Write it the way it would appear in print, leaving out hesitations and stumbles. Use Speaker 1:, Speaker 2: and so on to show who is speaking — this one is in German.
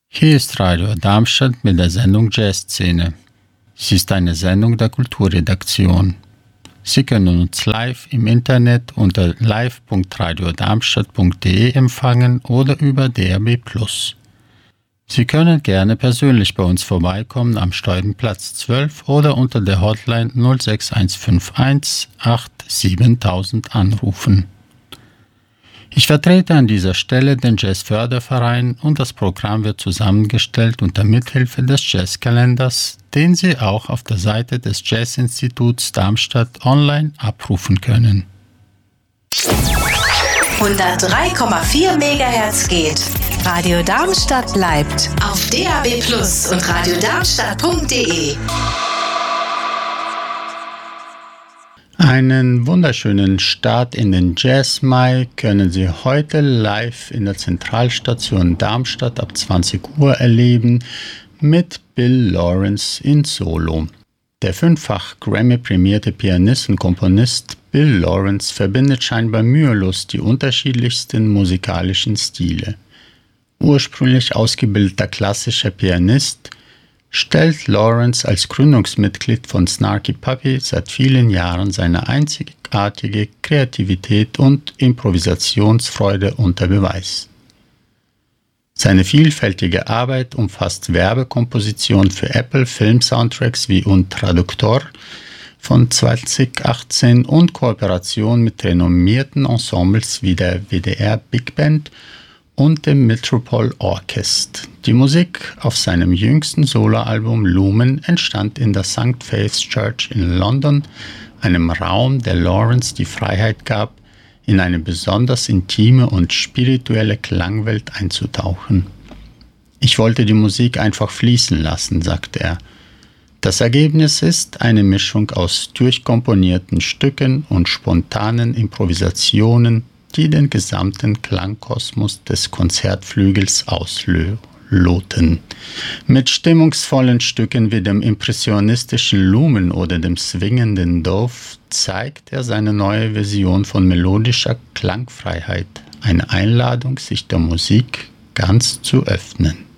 Speaker 1: Hier ist Radio Darmstadt mit der Sendung Jazzszene. Sie ist eine Sendung der Kulturredaktion. Sie können uns live im Internet unter live.radiodarmstadt.de empfangen oder über DAB+. Sie können gerne persönlich bei uns vorbeikommen am Steubenplatz 12 oder unter der Hotline 06151 87000 anrufen. Ich vertrete an dieser Stelle den Jazzförderverein und das Programm wird zusammengestellt unter Mithilfe des Jazzkalenders, den Sie auch auf der Seite des Jazzinstituts Darmstadt online abrufen können.
Speaker 2: 103,4 MHz geht. Radio Darmstadt bleibt auf DAB+ und radiodarmstadt.de.
Speaker 1: Einen wunderschönen Start in den Jazz Mai können Sie heute live in der Zentralstation Darmstadt ab 20 Uhr erleben mit Bill Lawrence in Solo. Der fünffach Grammy-prämierte Pianist und Komponist Bill Lawrence verbindet scheinbar mühelos die unterschiedlichsten musikalischen Stile. Ursprünglich ausgebildeter klassischer Pianist, stellt Lawrence als Gründungsmitglied von Snarky Puppy seit vielen Jahren seine einzigartige Kreativität und Improvisationsfreude unter Beweis. Seine vielfältige Arbeit umfasst Werbekompositionen für Apple, Film-Soundtracks wie Un Traductor von 2018 und Kooperation mit renommierten Ensembles wie der WDR Big Band und dem Metropole Orchestra. Die Musik auf seinem jüngsten Soloalbum Lumen entstand in der St. Faith's Church in London, einem Raum, der Lawrence die Freiheit gab, in eine besonders intime und spirituelle Klangwelt einzutauchen. Ich wollte die Musik einfach fließen lassen, sagt er. Das Ergebnis ist eine Mischung aus durchkomponierten Stücken und spontanen Improvisationen, die den gesamten Klangkosmos des Konzertflügels ausloten. Mit stimmungsvollen Stücken wie dem impressionistischen Lumen oder dem swingenden Dove zeigt er seine neue Version von melodischer Klangfreiheit, eine Einladung, sich der Musik ganz zu öffnen.